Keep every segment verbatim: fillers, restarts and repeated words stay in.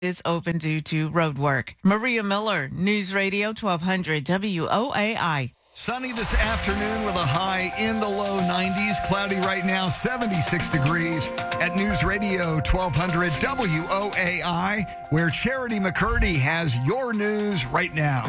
is open due to road work. Maria Miller, News Radio twelve hundred W O A I. Sunny this afternoon with a high in the low nineties. Cloudy right now, seventy-six degrees at News Radio twelve hundred W O A I, where Charity McCurdy has your news right now.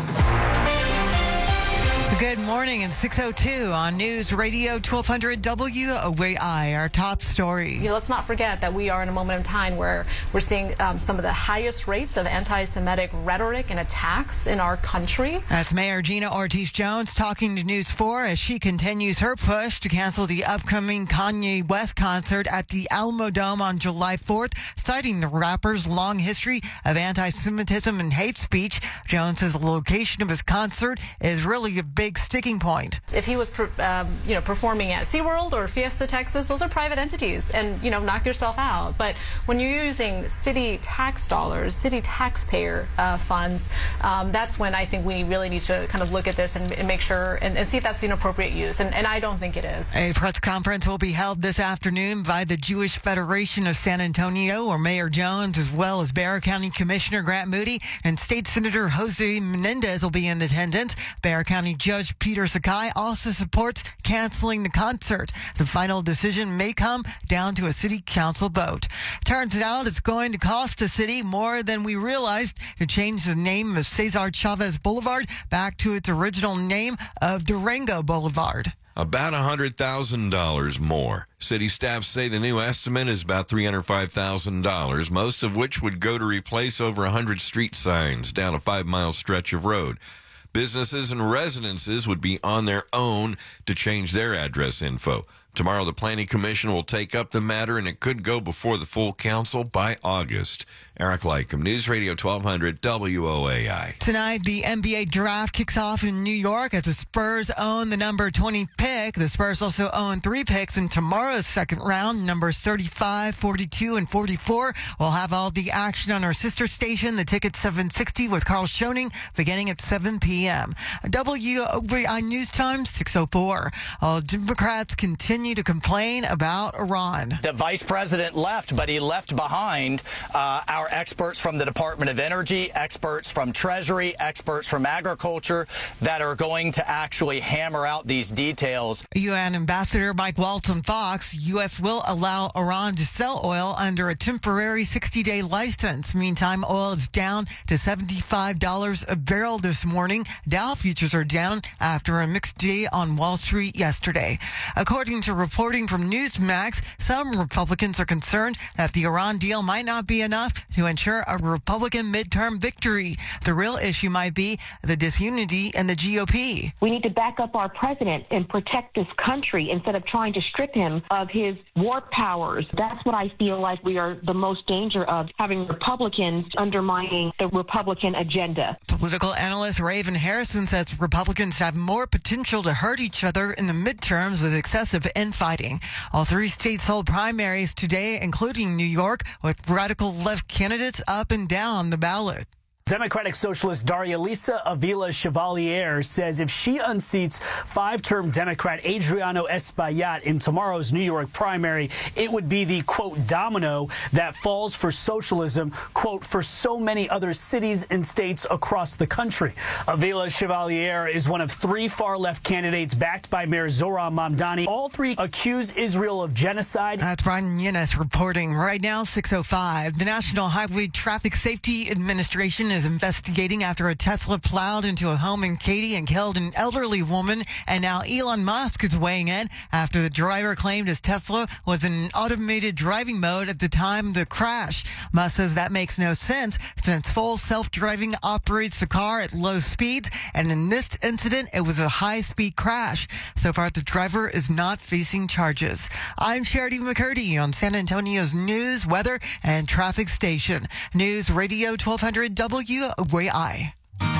Good morning. It's six oh two on News Radio twelve hundred W O A I. Our top story. You know, let's not forget that we are in a moment in time where we're seeing um, some of the highest rates of anti-Semitic rhetoric and attacks in our country. That's Mayor Gina Ortiz-Jones talking to News four as she continues her push to cancel the upcoming Kanye West concert at the Alamo Dome on July fourth, citing the rapper's long history of anti-Semitism and hate speech. Jones says the location of his concert is really a big sticking point. If he was, um, you know, performing at SeaWorld or Fiesta Texas, those are private entities, and, you know, knock yourself out. But when you're using city tax dollars, city taxpayer uh, funds, um, that's when I think we really need to kind of look at this and, and make sure and, and see if that's the inappropriate use. And, and I don't think it is. A press conference will be held this afternoon by the Jewish Federation of San Antonio, where Mayor Jones, as well as Bexar County Commissioner Grant Moody and State Senator Jose Menendez will be in attendance. Bexar County Judge Peter Sakai also supports canceling the concert. The final decision may come down to a city council vote. Turns out it's going to cost the city more than we realized to change the name of Cesar Chavez Boulevard back to its original name of Durango Boulevard. About one hundred thousand dollars more. City staff say the new estimate is about three hundred five thousand dollars, most of which would go to replace over one hundred street signs down a five-mile stretch of road. Businesses and residences would be on their own to change their address info. Tomorrow, the Planning Commission will take up the matter, and it could go before the full council by August. Eric Lycum, News Radio twelve hundred W O A I. Tonight, the N B A draft kicks off in New York as the Spurs own the number twenty pick. The Spurs also own three picks in tomorrow's second round. Numbers thirty-five, forty-two, and forty-four. We'll have all the action on our sister station, the Ticket seven sixty, with Carl Schoening, beginning at seven p.m. W O A I News Time, six oh four. All Democrats continue to complain about Iran. The vice president left, but he left behind uh, our experts from the Department of Energy, experts from Treasury, experts from agriculture that are going to actually hammer out these details. U N Ambassador Mike Waltz on Fox, U S will allow Iran to sell oil under a temporary sixty-day license. Meantime, oil is down to seventy-five dollars a barrel this morning. Dow futures are down after a mixed day on Wall Street yesterday. According to reporting from Newsmax, some Republicans are concerned that the Iran deal might not be enough to ensure a Republican midterm victory. The real issue might be the disunity in the G O P. We need to back up our president and protect this country instead of trying to strip him of his war powers. That's what I feel like we are the most danger of, having Republicans undermining the Republican agenda. Political analyst Raven Harrison says Republicans have more potential to hurt each other in the midterms with excessive infighting. All three states hold primaries today, including New York, with radical left candidates up and down the ballot. Democratic Socialist Daria Lisa Avila Chevalier says if she unseats five-term Democrat Adriano Espaillat in tomorrow's New York primary, it would be the, quote, domino that falls for socialism, quote, for so many other cities and states across the country. Avila Chevalier is one of three far-left candidates backed by Mayor Zohran Mamdani. All three accuse Israel of genocide. That's Brian Yenes reporting. Right now, six oh five. The National Highway Traffic Safety Administration is investigating after a Tesla plowed into a home in Katy and killed an elderly woman. And now Elon Musk is weighing in after the driver claimed his Tesla was in automated driving mode at the time of the crash. Musk says that makes no sense since full self-driving operates the car at low speeds. And in this incident, it was a high-speed crash. So far, the driver is not facing charges. I'm Charity McCurdy on San Antonio's news, weather, and traffic station. News Radio twelve hundred W O A I.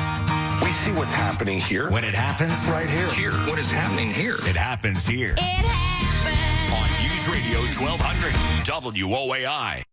We see what's happening here. When it happens, right here. Here. What is happening here? It happens here. It happens. On News Radio twelve hundred W O A I.